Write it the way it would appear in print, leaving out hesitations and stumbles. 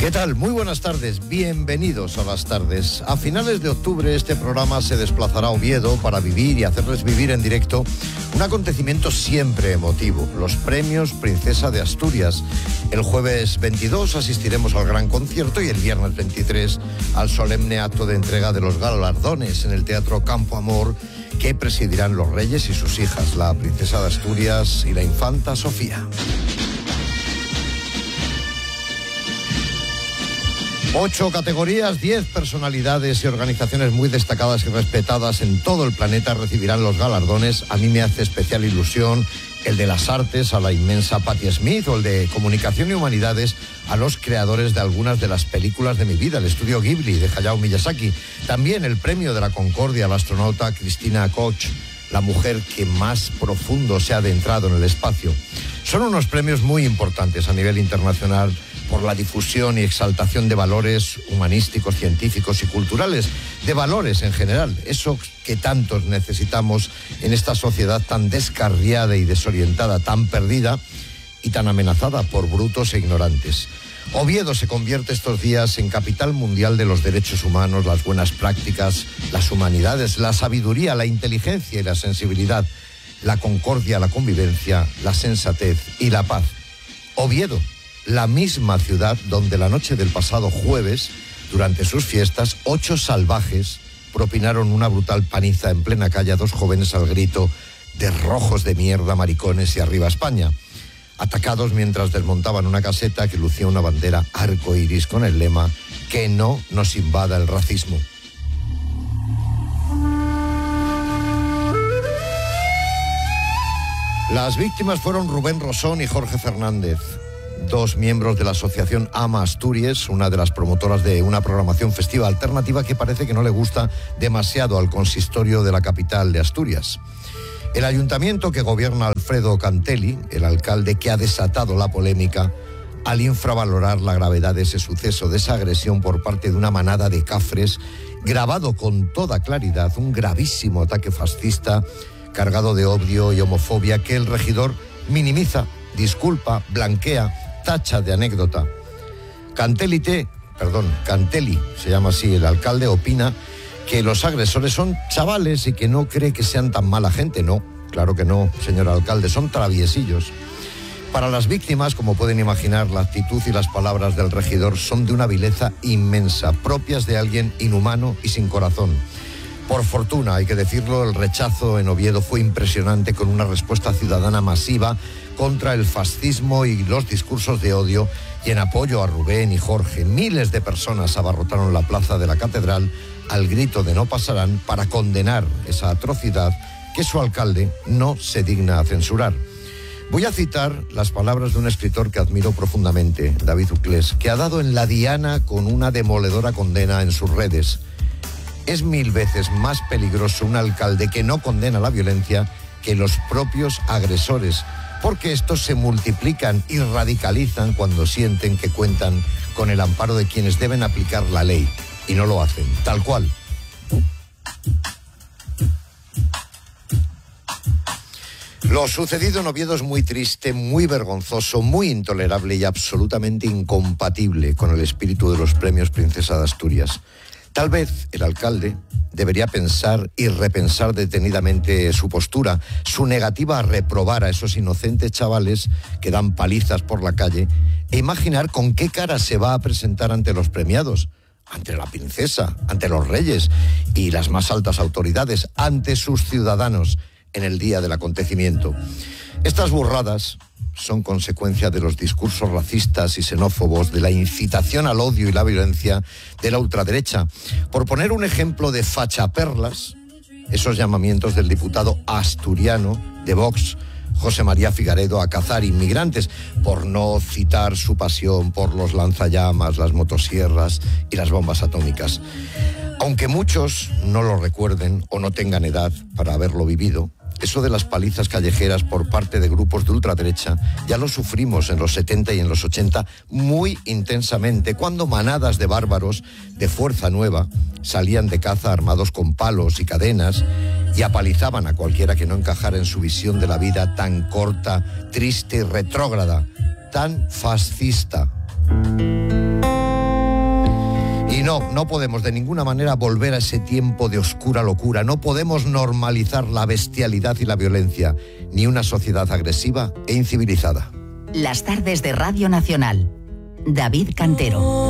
¿Qué tal? Muy buenas tardes, bienvenidos a Las Tardes. A finales de octubre este programa se desplazará a Oviedo para vivir y hacerles vivir en directo un acontecimiento siempre emotivo, los Premios Princesa de Asturias. El jueves 22 asistiremos al gran concierto y el viernes 23 al solemne acto de entrega de los galardones en el Teatro Campo Amor que presidirán los reyes y sus hijas, la Princesa de Asturias y la Infanta Sofía. 8 categorías, 10 personalidades y organizaciones muy destacadas y respetadas en todo el planeta recibirán los galardones. A mí me hace especial ilusión el de las artes a la inmensa Patti Smith o el de comunicación y humanidades a los creadores de algunas de las películas de mi vida, el estudio Ghibli de Hayao Miyazaki. También el premio de la Concordia a la astronauta Christina Koch, la mujer que más profundo se ha adentrado en el espacio. Son unos premios muy importantes a nivel internacional por la difusión y exaltación de valores humanísticos, científicos y culturales, de valores en general, eso que tantos necesitamos en esta sociedad tan descarriada y desorientada, tan perdida y tan amenazada por brutos e ignorantes. Oviedo se convierte estos días en capital mundial de los derechos humanos, las buenas prácticas, las humanidades, la sabiduría, la inteligencia y la sensibilidad, la concordia, la convivencia, la sensatez y la paz. Oviedo, la misma ciudad donde la noche del pasado jueves, durante sus fiestas, 8 salvajes propinaron una brutal paliza en plena calle a 2 jóvenes al grito de rojos de mierda, maricones y arriba España, atacados mientras desmontaban una caseta que lucía una bandera arcoíris con el lema que no nos invada el racismo. Las víctimas fueron Rubén Rosón y Jorge Fernández, 2 miembros de la asociación Ama Asturias, una de las promotoras de una programación festiva alternativa que parece que no le gusta demasiado al consistorio de la capital de Asturias. El ayuntamiento que gobierna Alfredo Cantelli, el alcalde que ha desatado la polémica, al infravalorar la gravedad de ese suceso, de esa agresión por parte de una manada de cafres, grabado con toda claridad, un gravísimo ataque fascista cargado de odio y homofobia que el regidor minimiza, disculpa, blanquea, tacha de anécdota. Cantelli, se llama así, el alcalde, opina que los agresores son chavales y que no cree que sean tan mala gente. No, claro que no, señor alcalde, son traviesillos. Para las víctimas, como pueden imaginar, la actitud y las palabras del regidor son de una vileza inmensa, propias de alguien inhumano y sin corazón. Por fortuna, hay que decirlo, el rechazo en Oviedo fue impresionante, con una respuesta ciudadana masiva contra el fascismo y los discursos de odio, y en apoyo a Rubén y Jorge. Miles de personas abarrotaron la plaza de la catedral al grito de no pasarán para condenar esa atrocidad que su alcalde no se digna a censurar. Voy a citar las palabras de un escritor que admiro profundamente, David Uclés, que ha dado en la diana con una demoledora condena en sus redes. Es 1000 veces más peligroso un alcalde que no condena la violencia que los propios agresores, porque estos se multiplican y radicalizan cuando sienten que cuentan con el amparo de quienes deben aplicar la ley, y no lo hacen, tal cual. Lo sucedido en Oviedo es muy triste, muy vergonzoso, muy intolerable y absolutamente incompatible con el espíritu de los Premios Princesa de Asturias. Tal vez el alcalde debería pensar y repensar detenidamente su postura, su negativa a reprobar a esos inocentes chavales que dan palizas por la calle, e imaginar con qué cara se va a presentar ante los premiados, ante la princesa, ante los reyes y las más altas autoridades, ante sus ciudadanos en el día del acontecimiento. Estas burradas son consecuencia de los discursos racistas y xenófobos, de la incitación al odio y la violencia de la ultraderecha. Por poner un ejemplo de fachaperlas, esos llamamientos del diputado asturiano de Vox, José María Figaredo, a cazar inmigrantes, por no citar su pasión por los lanzallamas, las motosierras y las bombas atómicas. Aunque muchos no lo recuerden o no tengan edad para haberlo vivido, eso de las palizas callejeras por parte de grupos de ultraderecha ya lo sufrimos en los 70 y en los 80 muy intensamente, cuando manadas de bárbaros de Fuerza Nueva salían de caza armados con palos y cadenas y apalizaban a cualquiera que no encajara en su visión de la vida tan corta, triste y retrógrada, tan fascista. no podemos de ninguna manera volver a ese tiempo de oscura locura. No podemos normalizar la bestialidad y la violencia, ni una sociedad agresiva e incivilizada. Las tardes de Radio Nacional. David Cantero.